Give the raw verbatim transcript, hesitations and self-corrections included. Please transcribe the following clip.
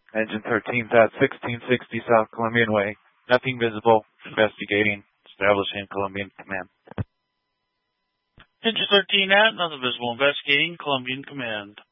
Engine thirteen at sixteen sixty South Columbian Way. Nothing visible. Investigating. Establishing Columbian Command. Engine thirteen at, nothing visible. Investigating Columbian Command.